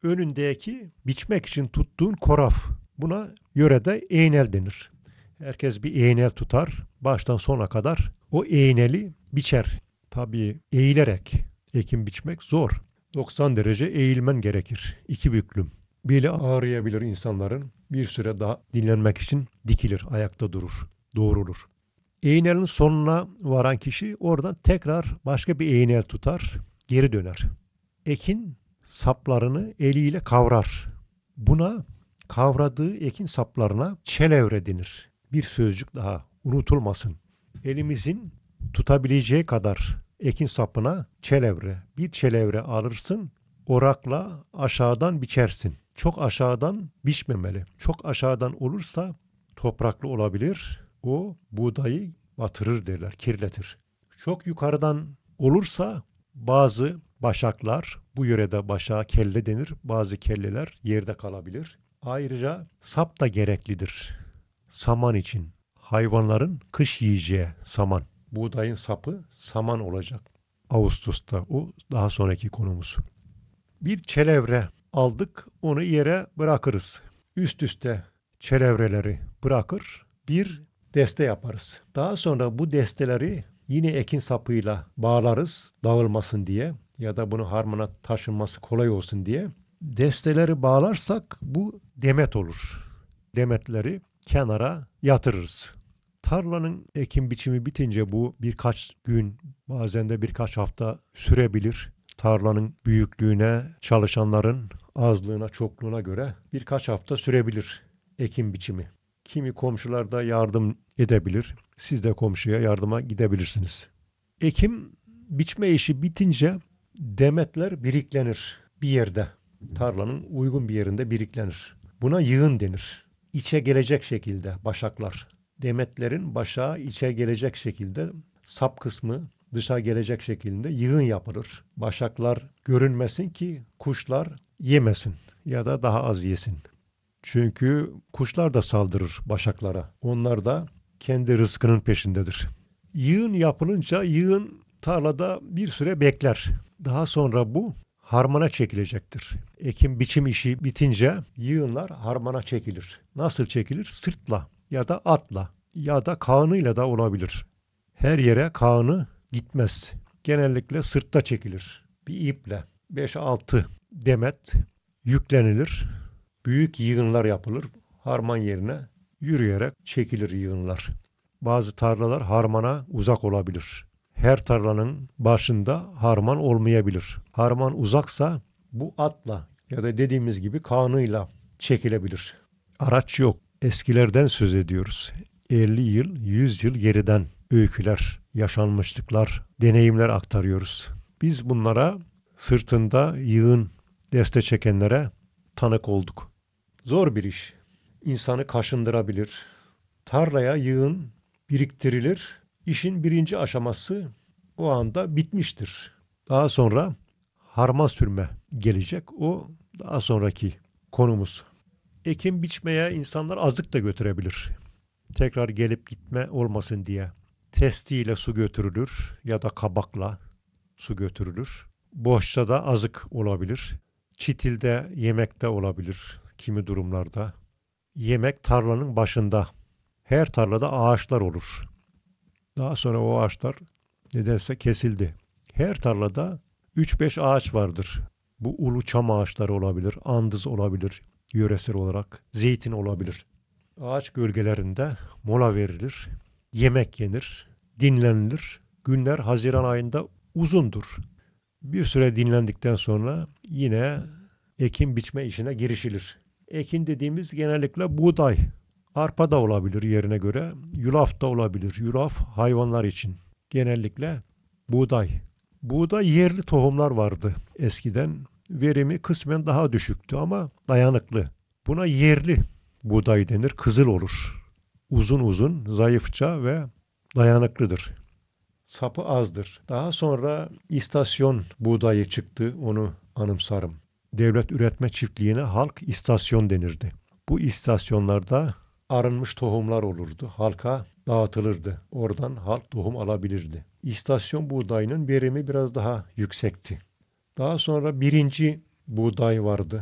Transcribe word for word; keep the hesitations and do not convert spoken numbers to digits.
önündeki biçmek için tuttuğun koraf. Buna yörede eğnel denir. Herkes bir eğnel tutar. Baştan sona kadar o eğneli biçer. Tabii eğilerek ekim biçmek zor. doksan derece eğilmen gerekir. İki büklüm. Beli ağrıyabilir insanların. Bir süre daha dinlenmek için dikilir, ayakta durur, doğrulur. Eğnelin sonuna varan kişi oradan tekrar başka bir eğnel tutar, geri döner. Ekin saplarını eliyle kavrar. Buna kavradığı ekin saplarına çelevre denir. Bir sözcük daha unutulmasın. Elimizin tutabileceği kadar ekin sapına çelevre. Bir çelevre alırsın, orakla aşağıdan biçersin. Çok aşağıdan biçmemeli. Çok aşağıdan olursa topraklı olabilir. O buğdayı batırır derler, kirletir. Çok yukarıdan olursa bazı başaklar, bu yörede başağa kelle denir, bazı kelleler yerde kalabilir. Ayrıca sap da gereklidir. Saman için. Hayvanların kış yiyeceği saman. Buğdayın sapı saman olacak. Ağustos'ta o daha sonraki konumuz. Bir çelevre aldık, onu yere bırakırız. Üst üste çelevreleri bırakır, bir deste yaparız. Daha sonra bu desteleri yine ekin sapıyla bağlarız dağılmasın diye ya da bunu harmana taşınması kolay olsun diye. Desteleri bağlarsak bu demet olur. Demetleri kenara yatırırız. Tarlanın ekim biçimi bitince bu birkaç gün, bazen de birkaç hafta sürebilir. Tarlanın büyüklüğüne, çalışanların azlığına, çokluğuna göre birkaç hafta sürebilir ekim biçimi. Kimi komşular da yardım edebilir. Siz de komşuya yardıma gidebilirsiniz. Ekim biçme işi bitince demetler biriklenir bir yerde. Tarlanın uygun bir yerinde biriklenir. Buna yığın denir. İçe gelecek şekilde başaklar. Demetlerin başağı içe gelecek şekilde, sap kısmı dışa gelecek şekilde yığın yapılır. Başaklar görünmesin ki kuşlar yemesin ya da daha az yesin. Çünkü kuşlar da saldırır başaklara. Onlar da kendi rızkının peşindedir. Yığın yapılınca yığın tarlada bir süre bekler. Daha sonra bu harmana çekilecektir. Ekim biçim işi bitince yığınlar harmana çekilir. Nasıl çekilir? Sırtla ya da atla ya da kağınıyla da olabilir. Her yere kağını gitmez. Genellikle sırtta çekilir. Bir iple beş altı demet yüklenilir. Büyük yığınlar yapılır. Harman yerine yürüyerek çekilir yığınlar. Bazı tarlalar harmana uzak olabilir. Her tarlanın başında harman olmayabilir. Harman uzaksa bu atla ya da dediğimiz gibi kağınıyla çekilebilir. Araç yok. Eskilerden söz ediyoruz. elli yıl, yüz yıl geriden öyküler, yaşanmışlıklar, deneyimler aktarıyoruz. Biz bunlara sırtında yığın deste çekenlere tanık olduk. Zor bir iş. İnsanı kaşındırabilir. Tarlaya yığın biriktirilir. İşin birinci aşaması o anda bitmiştir. Daha sonra harman sürme gelecek. O daha sonraki konumuz. Ekim biçmeye insanlar azık da götürebilir. Tekrar gelip gitme olmasın diye. Testiyle su götürülür ya da kabakla su götürülür. Boşça da azık olabilir. Çitilde yemek de olabilir kimi durumlarda. Yemek tarlanın başında. Her tarlada ağaçlar olur. Daha sonra o ağaçlar nedense kesildi. Her tarlada üç beş ağaç vardır. Bu ulu çam ağaçları olabilir, andız olabilir yöresel olarak, zeytin olabilir. Ağaç gölgelerinde mola verilir, yemek yenir, dinlenilir. Günler Haziran ayında uzundur. Bir süre dinlendikten sonra yine ekim biçme işine girişilir. Ekin dediğimiz genellikle buğday. Arpa da olabilir yerine göre, yulaf da olabilir. Yulaf hayvanlar için. Genellikle buğday. Buğday yerli tohumlar vardı eskiden. Verimi kısmen daha düşüktü ama dayanıklı. Buna yerli buğday denir, kızıl olur. Uzun uzun, zayıfça ve dayanıklıdır. Sapı azdır. Daha sonra istasyon buğdayı çıktı, onu anımsarım. Devlet üretme çiftliğine halk istasyon denirdi. Bu istasyonlarda arınmış tohumlar olurdu. Halka dağıtılırdı. Oradan halk tohum alabilirdi. İstasyon buğdayının verimi biraz daha yüksekti. Daha sonra birinci buğday vardı.